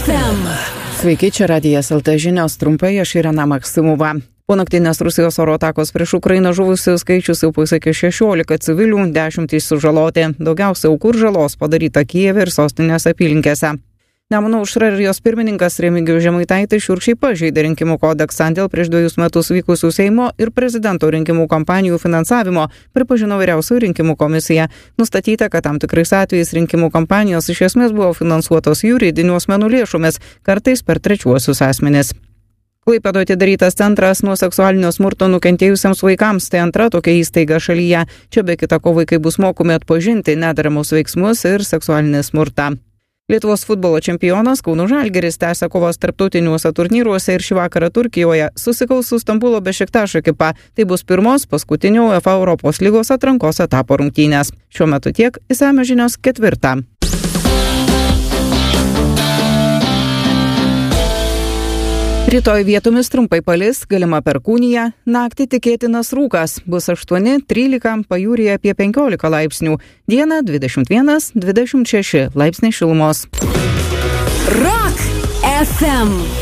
FM. Sveiki, čia Radijas LT žinios, trumpai aš Irena Maksimova. Po naktinės Rusijos oro atakos prieš Ukrainą žuvusių skaičius jau pasiekė 16 civilių, 10 sužaloti. Daugiausia aukų ir žalos padaryta Kijeve ir sostinės apylinkėse. Nemuno aušra ir jos pirmininkas Remigijus Žemaitaitis šiurkščiai pažeidė rinkimų kodeksą dėl prieš 2 metus vykusių Seimo ir prezidento rinkimų kampanijų finansavimo, pripažino Vyriausioji rinkimų komisija. Nustatyta, kad tam tikrais atvejais rinkimų kampanijos iš esmės buvo finansuotos juridinių asmenų lėšomis, kartais per trečiuosius asmenis. Klaipėdoje atidarytas centras nuo seksualinio smurto nukentėjusiems vaikams, tai antra tokia įstaiga šalyje. Čia be kita ko vaikai bus mokomi atpažinti nederamus veiksmus ir seksualinį smurtą. Lietuvos futbolo čempionas Kauno Žalgiris tęsia kovas tarptautiniuose turnyruose ir šį vakarą Turkijoje susikaus su Stambulo Bešiktaš ekipa. Tai bus pirmos paskutinio UEFA Europos lygos atrankos etapo rungtynės. Šiuo metu tiek, išsamios žinios 4. Rytoj vietomis trumpai palis, galima perkūnija, naktį tikėtinas rūkas, bus 8-13, pajūryje apie 15 laipsnių, dieną 21-26 laipsniai šilumos. Rock FM.